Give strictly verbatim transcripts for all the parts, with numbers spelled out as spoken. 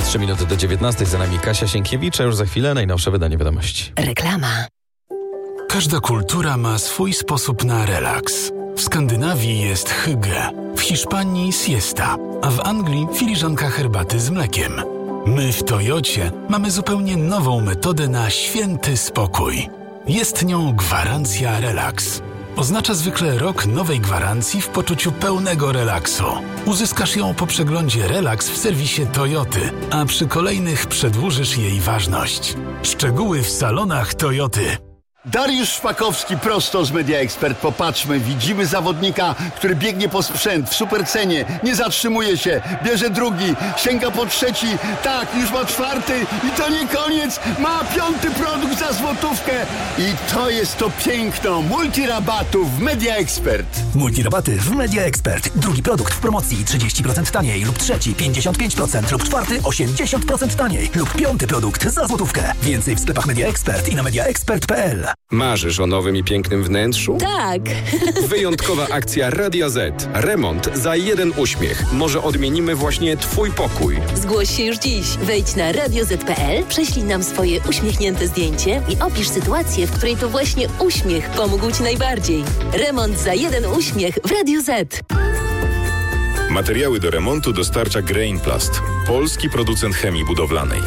Trzy minuty do dziewiętnastej, za nami Kasia Sienkiewicz, a już za chwilę najnowsze wydanie wiadomości. Reklama. Każda kultura ma swój sposób na relaks. W Skandynawii jest hygge, w Hiszpanii siesta, a w Anglii filiżanka herbaty z mlekiem. My w Toyocie mamy zupełnie nową metodę na święty spokój. Jest nią gwarancja relaks. Oznacza zwykle rok nowej gwarancji w poczuciu pełnego relaksu. Uzyskasz ją po przeglądzie Relaks w serwisie Toyoty, a przy kolejnych przedłużysz jej ważność. Szczegóły w salonach Toyoty. Dariusz Szpakowski prosto z Media Expert. Popatrzmy, widzimy zawodnika, który biegnie po sprzęt w supercenie, nie zatrzymuje się, bierze drugi, sięga po trzeci, tak, już ma czwarty i to nie koniec, ma piąty produkt za złotówkę i to jest to piękno multirabatów w Media Expert. Multirabaty w Media Expert. Drugi produkt w promocji trzydzieści procent taniej lub trzeci pięćdziesiąt pięć procent lub czwarty osiemdziesiąt procent taniej lub piąty produkt za złotówkę. Więcej w sklepach Media Expert i na mediaexpert kropka p l. Marzysz o nowym i pięknym wnętrzu? Tak. Wyjątkowa akcja Radia Z. Remont za jeden uśmiech. Może odmienimy właśnie Twój pokój. Zgłoś się już dziś. Wejdź na radio zet kropka p l, prześlij nam swoje uśmiechnięte zdjęcie i opisz sytuację, w której to właśnie uśmiech pomógł Ci najbardziej. Remont za jeden uśmiech w Radiu Z. Materiały do remontu dostarcza Grainplast, polski producent chemii budowlanej.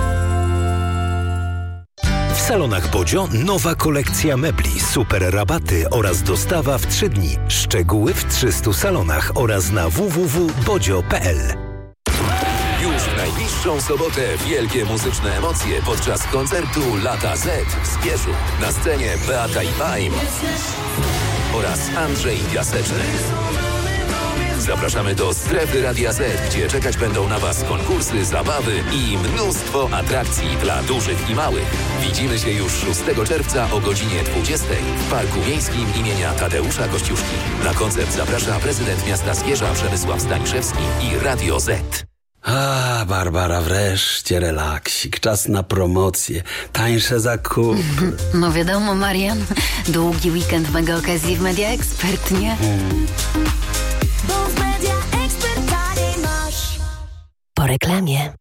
W salonach Bodzio nowa kolekcja mebli, super rabaty oraz dostawa w trzy dni. Szczegóły w trzystu salonach oraz na w w w kropka bodzio kropka p l. Już w najbliższą sobotę wielkie muzyczne emocje podczas koncertu Lata Z w Zbierzu. Na scenie Beata i Baim oraz Andrzej Piaseczny. Zapraszamy do strefy Radia Z, gdzie czekać będą na Was konkursy, zabawy i mnóstwo atrakcji dla dużych i małych. Widzimy się już szóstego czerwca o godzinie dwudziestej w Parku Miejskim imienia Tadeusza Kościuszki. Na koncert zaprasza prezydent miasta Zgierza Przemysław Staniszewski i Radio Z. A, Barbara, wreszcie relaksik. Czas na promocję, tańsze zakupy. No wiadomo, Marian. Długi weekend mega okazji w Media Expert, nie? Hmm. Bo w Media Expert taniej masz. Po reklamie.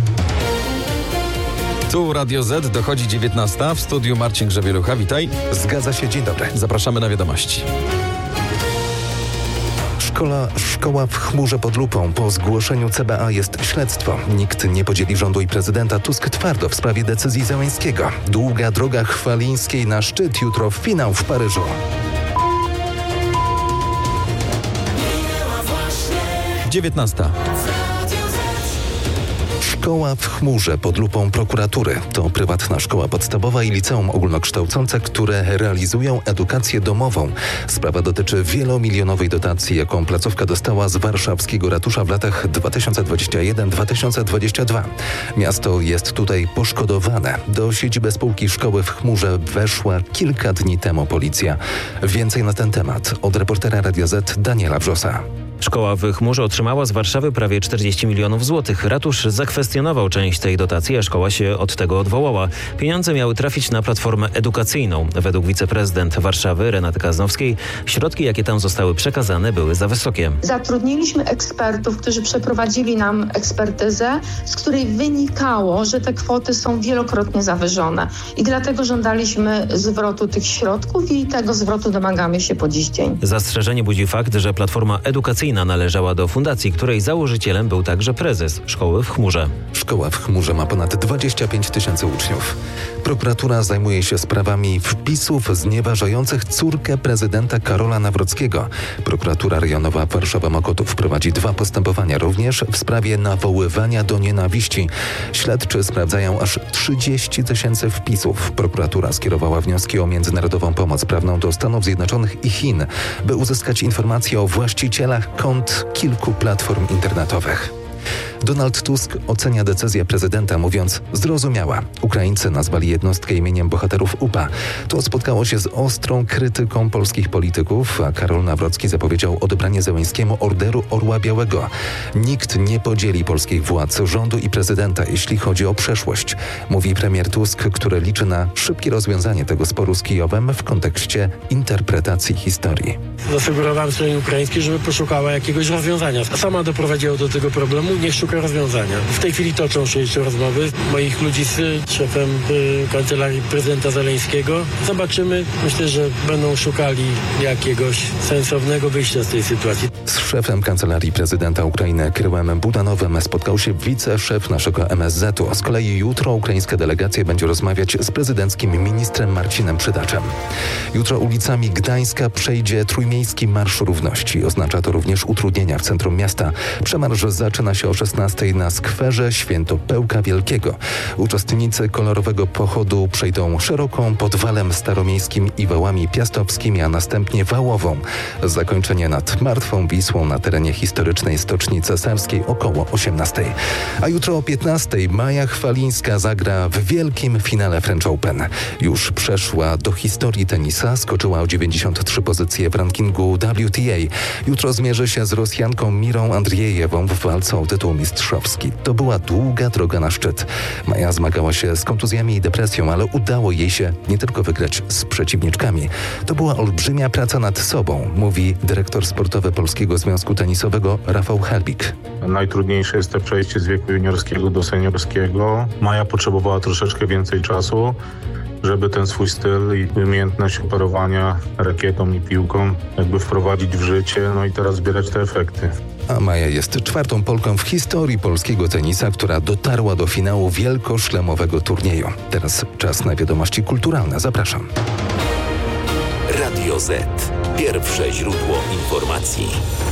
Tu Radio Z, dochodzi dziewiętnasta, w studiu Marcin Grzebielucha, witaj. Zgadza się, dzień dobry. Zapraszamy na wiadomości. Szkoła, szkoła w chmurze pod lupą. Po zgłoszeniu C B A jest śledztwo. Nikt nie podzieli rządu i prezydenta. Tusk twardo w sprawie decyzji Zełenskiego. Długa droga Chwalińskiej na szczyt. Jutro finał w Paryżu. dziewiętnasta. Szkoła w chmurze pod lupą prokuratury. To prywatna szkoła podstawowa i liceum ogólnokształcące, które realizują edukację domową. Sprawa dotyczy wielomilionowej dotacji, jaką placówka dostała z warszawskiego ratusza w latach dwa tysiące dwudziestym pierwszym do dwa tysiące dwudziestego drugiego. Miasto jest tutaj poszkodowane. Do siedziby spółki szkoły w chmurze weszła kilka dni temu policja. Więcej na ten temat od reportera Radia Z Daniela Wrzosa. Szkoła w chmurze otrzymała z Warszawy prawie czterdzieści milionów złotych. Ratusz zakwestionował część tej dotacji, a szkoła się od tego odwołała. Pieniądze miały trafić na platformę edukacyjną. Według wiceprezydent Warszawy Renaty Kaznowskiej środki, jakie tam zostały przekazane, były za wysokie. Zatrudniliśmy ekspertów, którzy przeprowadzili nam ekspertyzę, z której wynikało, że te kwoty są wielokrotnie zawyżone. I dlatego żądaliśmy zwrotu tych środków i tego zwrotu domagamy się po dziś dzień. Zastrzeżenie budzi fakt, że platforma edukacyjna należała do fundacji, której założycielem był także prezes szkoły w chmurze. Szkoła w chmurze ma ponad dwadzieścia pięć tysięcy uczniów. Prokuratura zajmuje się sprawami wpisów znieważających córkę prezydenta Karola Nawrockiego. Prokuratura rejonowa Warszawa-Mokotów prowadzi dwa postępowania również w sprawie nawoływania do nienawiści. Śledczy sprawdzają aż trzydzieści tysięcy wpisów. Prokuratura skierowała wnioski o międzynarodową pomoc prawną do Stanów Zjednoczonych i Chin, by uzyskać informacje o właścicielach kont kilku platform internetowych. Donald Tusk ocenia decyzję prezydenta, mówiąc: zrozumiała. Ukraińcy nazwali jednostkę imieniem bohaterów U P A. To spotkało się z ostrą krytyką polskich polityków, a Karol Nawrocki zapowiedział odebranie Zełenskiemu Orderu Orła Białego. Nikt nie podzieli polskich władz, rządu i prezydenta, jeśli chodzi o przeszłość, mówi premier Tusk, który liczy na szybkie rozwiązanie tego sporu z Kijowem w kontekście interpretacji historii. Zasugerowałem stronie ukraińskiej, żeby poszukała jakiegoś rozwiązania. Sama doprowadziła do tego problemu, niech szuka szuka rozwiązania. W tej chwili toczą się jeszcze rozmowy moich ludzi z szefem y, Kancelarii Prezydenta Zeleńskiego. Zobaczymy. Myślę, że będą szukali jakiegoś sensownego wyjścia z tej sytuacji. Z szefem Kancelarii Prezydenta Ukrainy Kirylem Budanowem spotkał się wiceszef naszego M S Z u. Z kolei jutro ukraińska delegacja będzie rozmawiać z prezydenckim ministrem Marcinem Przydaczem. Jutro ulicami Gdańska przejdzie Trójmiejski Marsz Równości. Oznacza to również utrudnienia w centrum miasta. Przemarsz zaczyna się o szesnastej na skwerze Świętopełka Wielkiego. Uczestnicy kolorowego pochodu przejdą szeroką Podwalem Staromiejskim i Wałami Piastowskimi, a następnie Wałową. Zakończenie nad Martwą Wisłą na terenie historycznej Stoczni Cesarskiej około osiemnastej. A jutro o piętnastej Maja Chwalińska zagra w wielkim finale French Open. Już przeszła do historii tenisa, skoczyła o dziewięćdziesiąt trzy pozycje w rankingu W T A. Jutro zmierzy się z Rosjanką Mirą Andrzejewą w walce o tytuł mistrzowski. To była długa droga na szczyt. Maja zmagała się z kontuzjami i depresją, ale udało jej się nie tylko wygrać z przeciwniczkami. To była olbrzymia praca nad sobą, mówi dyrektor sportowy Polskiego Związku Tenisowego Rafał Helbik. Najtrudniejsze jest to przejście z wieku juniorskiego do seniorskiego. Maja potrzebowała troszeczkę więcej czasu, żeby ten swój styl i umiejętność operowania rakietą i piłką jakby wprowadzić w życie, no i teraz zbierać te efekty. A Maja jest czwartą Polką w historii polskiego tenisa, która dotarła do finału wielkoszlemowego turnieju. Teraz czas na wiadomości kulturalne. Zapraszam. Radio Z. Pierwsze źródło informacji.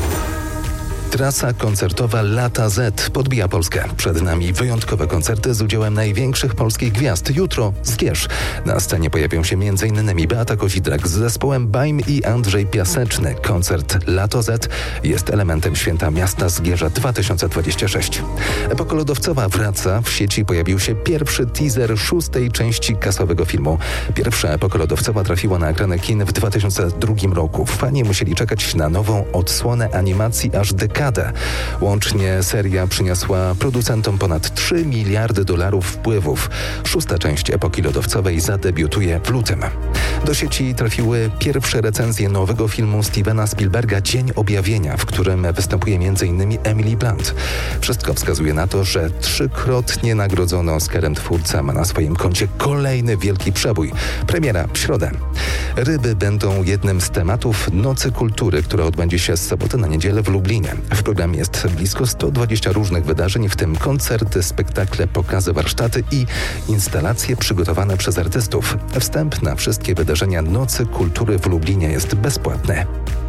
Trasa koncertowa Lata Z podbija Polskę. Przed nami wyjątkowe koncerty z udziałem największych polskich gwiazd. Jutro Zgierz. Na scenie pojawią się m in Beata Kozidrak z zespołem Bajm i Andrzej Piaseczny. Koncert Lato Z jest elementem Święta Miasta Zgierza dwa tysiące dwudziestego szóstego. Epoka lodowcowa wraca. W sieci pojawił się pierwszy teaser szóstej części kasowego filmu. Pierwsza epoka lodowcowa trafiła na ekrany kin w dwa tysiące drugim roku. Fani musieli czekać na nową odsłonę animacji aż dekadę. Łącznie seria przyniosła producentom ponad trzy miliardy dolarów wpływów. Szósta część epoki lodowcowej zadebiutuje w lutym. Do sieci trafiły pierwsze recenzje nowego filmu Stevena Spielberga Dzień Objawienia, w którym występuje m in Emily Blunt. Wszystko wskazuje na to, że trzykrotnie nagrodzony Oscarem twórca ma na swoim koncie kolejny wielki przebój. Premiera w środę. Ryby będą jednym z tematów Nocy Kultury, która odbędzie się z soboty na niedzielę w Lublinie. W programie jest blisko sto dwadzieścia różnych wydarzeń, w tym koncerty, spektakle, pokazy, warsztaty i instalacje przygotowane przez artystów. Wstęp na wszystkie wydarzenia Nocy Kultury w Lublinie jest bezpłatny.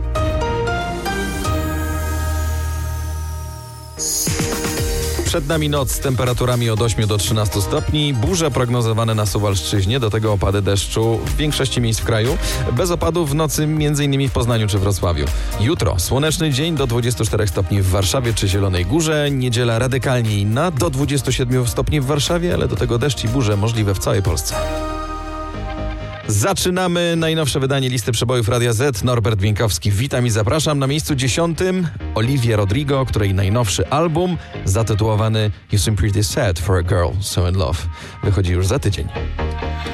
Przed nami noc z temperaturami od ośmiu do trzynastu stopni, burze prognozowane na Suwalszczyźnie, do tego opady deszczu w większości miejsc w kraju, bez opadów w nocy m.in. w Poznaniu czy Wrocławiu. Jutro słoneczny dzień do dwudziestu czterech stopni w Warszawie czy Zielonej Górze, niedziela radykalnie inna do dwudziestu siedmiu stopni w Warszawie, ale do tego deszcz i burze możliwe w całej Polsce. Zaczynamy najnowsze wydanie listy przebojów Radia Z. Norbert Bieńkowski, witam i zapraszam. Na miejscu dziesiątym Olivia Rodrigo, której najnowszy album zatytułowany You Seem Pretty Sad for a Girl So in Love wychodzi już za tydzień.